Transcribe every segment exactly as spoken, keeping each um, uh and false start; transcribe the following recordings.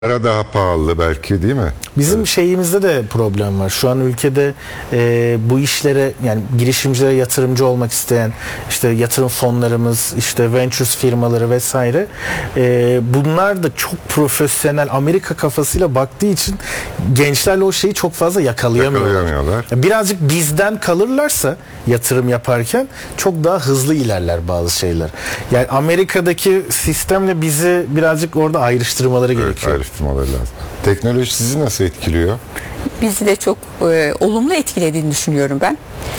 Para daha pahalı belki, değil mi? Bizim Evet. şeyimizde de problem var. Şu an ülkede e, bu işlere, yani girişimcilere yatırımcı olmak isteyen işte yatırım fonlarımız, işte ventures firmaları vesaire, e, bunlar da çok profesyonel Amerika kafasıyla baktığı için gençlerle o şeyi çok fazla yakalayamıyorlar. Yakalayamıyorlar. Birazcık bizden kalırlarsa yatırım yaparken çok daha hızlı ilerler bazı şeyler. Yani Amerika'daki sistemle bizi birazcık orada ayrıştırmaları Evet, gerekiyor. ayrıştırmaları lazım. Teknoloji sizi nasıl etkiliyor? Bizi de çok e, olumlu etkilediğini düşünüyorum ben.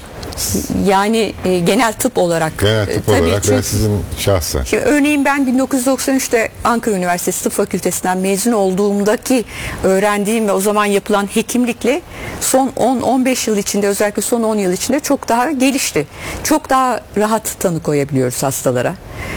Yani e, genel tıp olarak. Genel tıp e, tabii olarak çünkü, ve sizin şahsen. Şimdi örneğin ben bin dokuz yüz doksan üçte Ankara Üniversitesi Tıp Fakültesinden mezun olduğumdaki öğrendiğim ve o zaman yapılan hekimlikle son on on beş yıl içinde, özellikle son on yıl içinde çok daha gelişti. Çok daha rahat tanı koyabiliyoruz hastalara.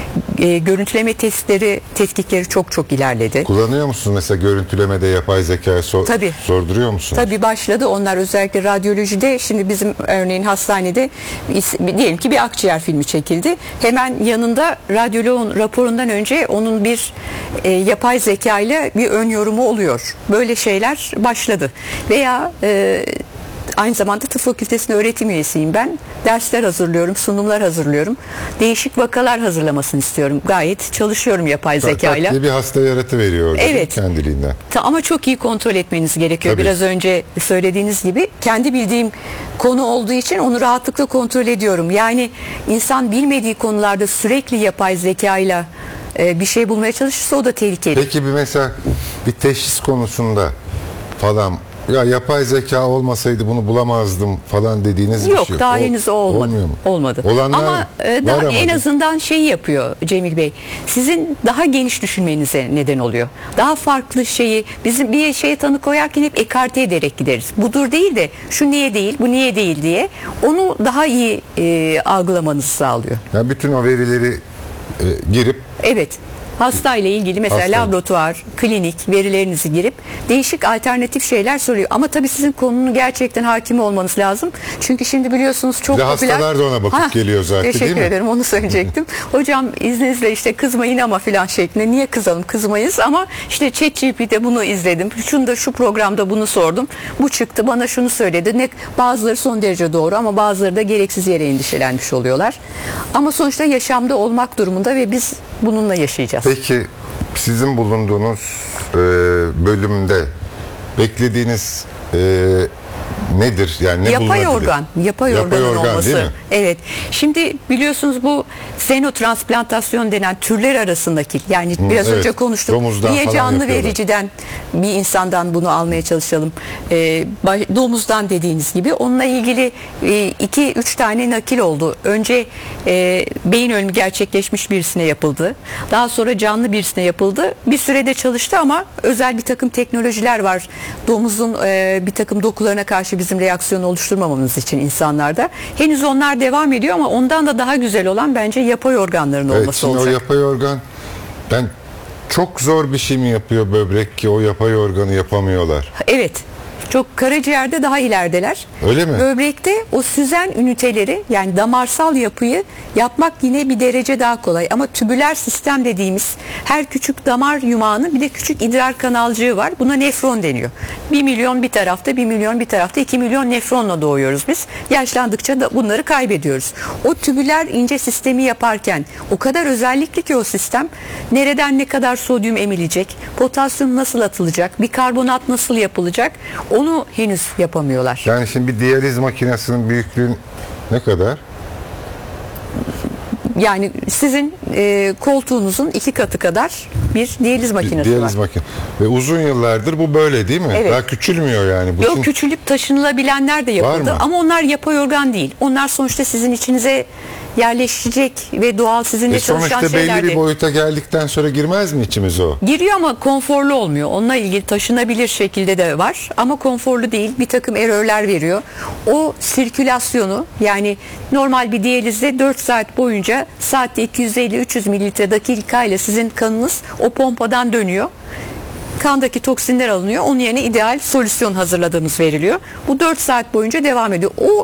E, görüntüleme testleri, tetkikleri çok çok ilerledi. Kullanıyor musunuz mesela görüntülemede yapay zekayı sor, Tabii. sorduruyor musunuz? Tabii başladı. Onlar özellikle radyolojide, şimdi bizim örneğin hastanede diyelim ki bir akciğer filmi çekildi. Hemen yanında radyoloğun raporundan önce onun bir e, yapay zeka ile bir ön yorumu oluyor. Böyle şeyler başladı. Veya e, aynı zamanda tıp fakültesinde öğretim üyesiyim ben. Dersler hazırlıyorum, sunumlar hazırlıyorum. Değişik vakalar hazırlamasını istiyorum. Gayet çalışıyorum yapay zekayla. Tak bir hasta yaratıveriyor Evet. kendiliğinden. Ama çok iyi kontrol etmeniz gerekiyor. Tabii. Biraz önce söylediğiniz gibi kendi bildiğim konu olduğu için onu rahatlıkla kontrol ediyorum. Yani insan bilmediği konularda sürekli yapay zekayla e, bir şey bulmaya çalışırsa o da tehlikeli. Peki bir mesela bir teşhis konusunda falan, ya yapay zeka olmasaydı bunu bulamazdım falan dediğiniz bir Yok, şey. daha O- henüz o olmadı. Olmuyor mu? Olmadı. Olanlar ama e, var daha ama en değil. azından şeyi yapıyor Cemil Bey. Sizin daha geniş düşünmenize neden oluyor. Daha farklı şeyi, bizim bir şeye tanı koyarken hep ekarte ederek gideriz. Budur değil de şu niye değil, bu niye değil diye onu daha iyi e, algılamanızı sağlıyor. Yani bütün o verileri e, girip Evet. Hastayla ilgili mesela Hasta. laboratuvar, klinik verilerinizi girip değişik alternatif şeyler soruyor. Ama tabii sizin konunun gerçekten hakim olmanız lazım. Çünkü şimdi biliyorsunuz çok Bir de popüler. hastalar da ona bakıp geliyor zaten, Teşekkür değil mi? ederim, onu söyleyecektim. Hocam izninizle işte kızmayın ama filan şeklinde. Niye kızalım, kızmayız ama işte ChatGPT'de bunu izledim. Şunu da şu programda bunu sordum. Bu çıktı, bana şunu söyledi. Ne, bazıları son derece doğru ama bazıları da gereksiz yere endişelenmiş oluyorlar. Ama sonuçta yaşamda olmak durumunda ve biz bununla yaşayacağız. peki sizin bulunduğunuz e, bölümde beklediğiniz e, nedir? Yani ne Yapay bulunabilir? organ, yapay, Yapay organın organ, olması. değil mi? Evet. Şimdi biliyorsunuz bu xenotransplantasyon denen türler arasındaki, yani biraz evet. önce konuştuk. Domuzdan Niye falan canlı yapıyorlar. vericiden bir insandan bunu almaya çalışalım? Ee, baş- domuzdan dediğiniz gibi. Onunla ilgili iki üç tane nakil oldu. Önce e, beyin ölümü gerçekleşmiş birisine yapıldı. Daha sonra canlı birisine yapıldı. Bir sürede çalıştı ama özel bir takım teknolojiler var. Domuzun e, bir takım dokularına karşı bizim reaksiyon oluşturmamamız için insanlarda. Henüz onlar devam ediyor ama ondan da daha güzel olan bence yapay organların Evet, olması şimdi olacak. o yapay organ, ben çok zor bir şey mi yapıyor böbrek ki o yapay organı yapamıyorlar? Evet. Çok karaciğerde daha ilerideler. Öyle mi? Böbrekte o süzen üniteleri, yani damarsal yapıyı yapmak yine bir derece daha kolay. Ama tübüler sistem dediğimiz her küçük damar yumağının bir de küçük idrar kanalcığı var. Buna nefron deniyor. Bir milyon bir tarafta, bir milyon bir tarafta, iki milyon nefronla doğuyoruz biz. Yaşlandıkça da bunları kaybediyoruz. O tübüler ince sistemi yaparken o kadar özellikli ki o sistem, nereden ne kadar sodyum emilecek, potasyum nasıl atılacak, bikarbonat nasıl yapılacak, onu henüz yapamıyorlar. Yani şimdi bir diyaliz makinesinin büyüklüğü ne kadar? Yani sizin e, koltuğunuzun iki katı kadar bir diyaliz makinesi Diyaliz var. makine. Ve uzun yıllardır bu böyle, değil mi? Evet. Daha küçülmüyor yani. Bu Yok, şimdi- küçülüp taşınılabilenler de yapıldı Var mı? ama onlar yapay organ değil. Onlar sonuçta sizin içinize yerleşecek ve doğal sizinle E çalışan sonuçta belli şeyler bir değil. boyuta geldikten sonra girmez mi içimize o? Giriyor ama konforlu olmuyor. Onunla ilgili taşınabilir şekilde de var ama konforlu değil. Bir takım error'ler veriyor. O sirkülasyonu, yani normal bir diyalizde dört saat boyunca saatte iki yüz elli üç yüz mililitre dakikayla sizin kanınız o pompadan dönüyor. Kandaki toksinler alınıyor. Onun yerine ideal solüsyon hazırladığımız veriliyor. Bu dört saat boyunca devam ediyor. O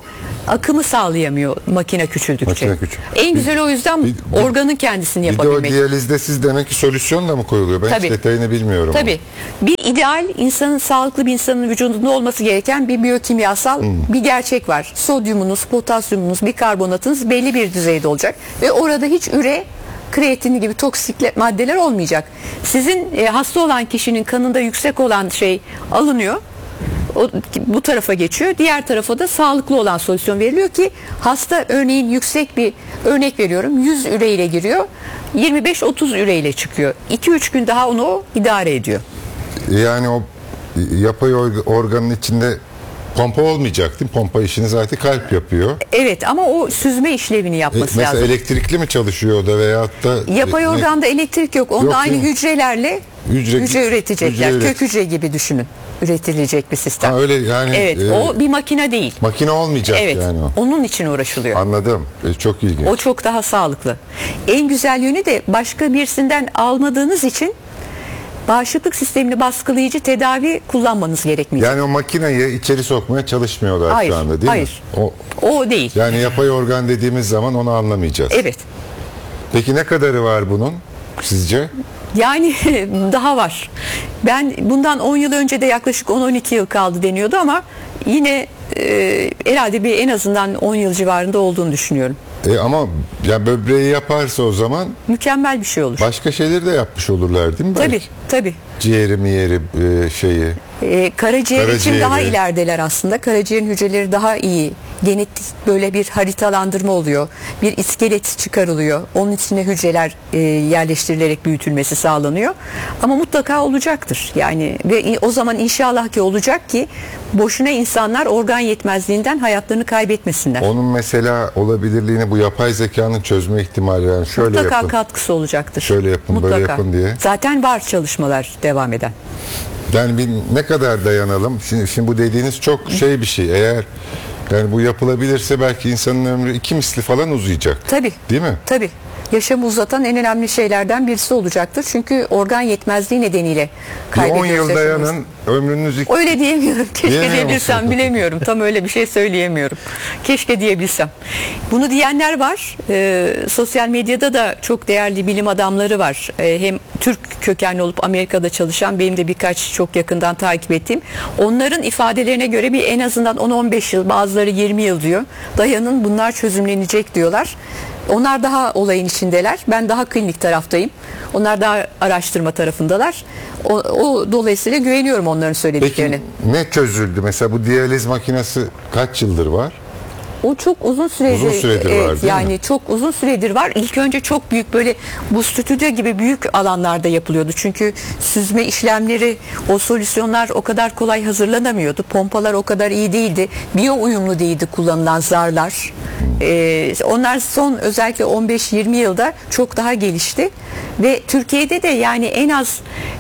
akımı sağlayamıyor makine küçüldükçe. Makine küçük. En güzel o yüzden Bir- bir- organın kendisini Bir de o yapabilmek. diyalizde siz demek ki solüsyon da mı koyuluyor? Ben Tabii. hiç detayını bilmiyorum. Tabii. Bir ideal insanın, sağlıklı bir insanın vücudunda olması gereken bir biyokimyasal bir gerçek var. Sodyumunuz, potasyumunuz, bikarbonatınız belli bir düzeyde olacak ve orada hiç üre, kreatini gibi toksik maddeler olmayacak. Sizin e, hasta olan kişinin kanında yüksek olan şey alınıyor. O, bu tarafa geçiyor. Diğer tarafa da sağlıklı olan solüsyon veriliyor ki hasta örneğin yüksek bir örnek veriyorum yüz üre ile giriyor. yirmi beş otuz üre ile çıkıyor. iki üç gün daha onu o idare ediyor. Yani o yapay org- organın içinde pompa olmayacak değil mi? Pompa işini zaten kalp yapıyor. Evet ama o süzme işlevini E, yapması mesela lazım. elektrikli mi çalışıyor o da veyahut da Yapay e, ne- organda elektrik yok. Onda Yok, aynı değil mi? hücrelerle Hücre- hücre, üretecekler. hücre üret- Kök hücre gibi düşünün. Üretilecek bir sistem. Ha, öyle yani, Evet, e, o bir makine değil. makine olmayacak Evet. yani o. Onun için uğraşılıyor. Anladım. E, çok ilginç. O çok daha sağlıklı. En güzel yönü de başka birisinden almadığınız için bağışıklık sistemini baskılayıcı tedavi kullanmanız gerekmeyecek. Yani o makineyi içeri sokmaya çalışmıyorlar Hayır, şu anda değil hayır. mi? O, O değil. yani yapay organ dediğimiz zaman onu anlamayacağız. Evet. Peki ne kadarı var bunun sizce? Yani daha var. Ben bundan on yıl önce de yaklaşık on on iki yıl kaldı deniyordu ama yine e, herhalde bir en azından on yıl civarında olduğunu düşünüyorum. E, ama ya böbreği yaparsa o zaman Mükemmel bir şey olur. başka şeyleri de yapmış olurlar değil mi? Tabii, Belki? tabii. Ciğeri mi yeri e, şeyi. Ee, karaciğer için Karaciğeri. daha ilerideler aslında. Karaciğerin hücreleri daha iyi. Genetik böyle bir haritalandırma oluyor. Bir iskelet çıkarılıyor. Onun içine hücreler e, yerleştirilerek büyütülmesi sağlanıyor. Ama mutlaka olacaktır. Yani ve o zaman inşallah ki olacak ki boşuna insanlar organ yetmezliğinden hayatlarını kaybetmesinler. Onun mesela olabilirliğini bu yapay zekanın çözme ihtimali yani şöyle Mutlaka yapın. katkısı olacaktır. Şöyle yapın, böyle yapın diye. Zaten var çalışmalar devam eden. Yani bir, ne kadar dayanalım? Şimdi, şimdi bu dediğiniz çok şey bir şey. Eğer yani bu yapılabilirse belki insanın ömrü iki misli falan uzayacak. Tabii. Değil mi? Tabii. Yaşamı uzatan en önemli şeylerden birisi olacaktır. Çünkü organ yetmezliği nedeniyle Bir kaybediyoruz on yıl yaşamımızı. dayanın ömrünüz iki... Öyle diyemiyorum. Keşke Diyemiyor diyebilsem musun? bilemiyorum. Tam öyle bir şey söyleyemiyorum. Keşke diyebilsem. Bunu diyenler var. Ee, sosyal medyada da çok değerli bilim adamları var. Ee, hem Türk kökenli olup Amerika'da çalışan benim de birkaç çok yakından takip ettiğim. Onların ifadelerine göre bir en azından on on beş yıl bazıları yirmi yıl diyor. Dayanın bunlar çözümlenecek diyorlar. Onlar daha olayın içindeler. Ben daha klinik taraftayım. Onlar daha araştırma tarafındalar. O, o dolayısıyla güveniyorum onların söylediklerine. Peki ne çözüldü? Mesela bu diyaliz makinesi kaç yıldır var? O çok uzun süredir, Uzun süredir var, değil yani mi? çok uzun süredir var. İlk önce çok büyük böyle bu stüdyo gibi büyük alanlarda yapılıyordu. Çünkü süzme işlemleri, o solüsyonlar o kadar kolay hazırlanamıyordu. Pompalar o kadar iyi değildi. Biyo uyumlu değildi kullanılan zarlar. Ee, onlar son özellikle on beş yirmi yılda çok daha gelişti. Ve Türkiye'de de yani en az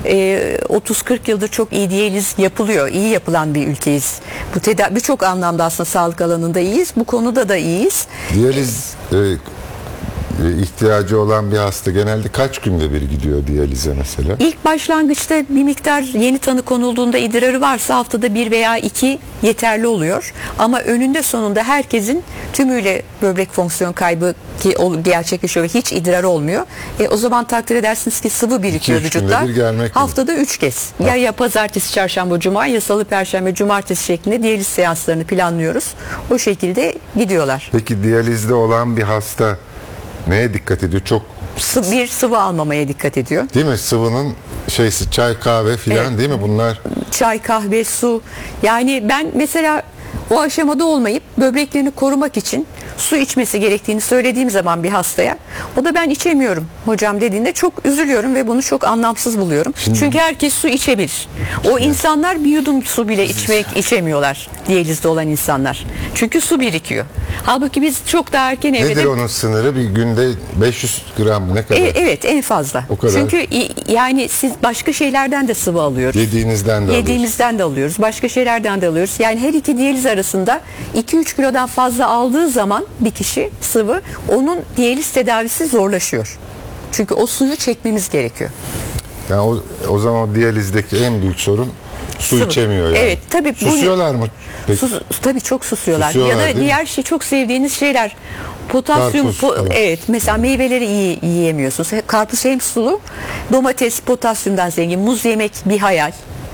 e, otuz kırk yıldır çok iyi diyaliz yapılıyor. İyi yapılan bir ülkeyiz. Bu tedavi birçok anlamda aslında sağlık alanında iyiyiz. Bu konuda da iyiyiz. Diyaliz e, e, ihtiyacı olan bir hasta genelde kaç günde bir gidiyor diyalize mesela? İlk başlangıçta bir miktar yeni tanı konulduğunda idrarı varsa haftada bir veya iki yeterli oluyor. Ama önünde sonunda herkesin tümüyle böbrek fonksiyon kaybı ki ol- gerçekleşiyor ve hiç idrar olmuyor. E, o zaman takdir edersiniz ki sıvı birikiyor İki, üç günde vücutta. bir gelmek Haftada üç kez. Ya ya pazartesi, çarşamba, cuma ya salı, perşembe, cumartesi şeklinde diyaliz seanslarını planlıyoruz. O şekilde gidiyorlar. Peki diyalizde olan bir hasta neye dikkat ediyor? Çok Sı- bir sıvı almamaya dikkat ediyor. değil mi? Sıvının şeysi çay kahve filan Evet. değil mi? Bunlar Çay, kahve, su. Yani ben mesela o aşamada olmayıp böbreklerini korumak için su içmesi gerektiğini söylediğim zaman bir hastaya, o da ben içemiyorum hocam dediğinde çok üzülüyorum ve bunu çok anlamsız buluyorum. Çünkü herkes su içebilir. O insanlar bir yudum su bile içmek içemiyorlar, diyalizde olan insanlar. Çünkü su birikiyor. Halbuki biz çok daha erken nedir evrede... onun sınırı? Bir günde beş yüz gram ne kadar? E, evet en fazla. O kadar. Çünkü i- yani siz başka şeylerden de sıvı alıyoruz. Yediğinizden de alıyorsunuz. Yediğimizden de alıyoruz. Başka şeylerden de alıyoruz. Yani her iki diyaliz arasında iki üç kilodan fazla aldığı zaman bir kişi sıvı, onun diyaliz tedavisi zorlaşıyor. Çünkü o suyu çekmemiz gerekiyor. Yani o, o zaman o diyalizdeki en büyük sorun Su sıvı. içemiyor yani. Evet, tabii bu- Susuyorlar mı? Peki. Sus, tabii çok susuyorlar. Susuyorlar, ya değil da mi? diğer şey çok sevdiğiniz şeyler. Potasyum, Karpuz po- falan. evet mesela meyveleri iyi yiyemiyorsunuz. Karpuz hem sulu, domates potasyumdan zengin, muz yemek bir hayal.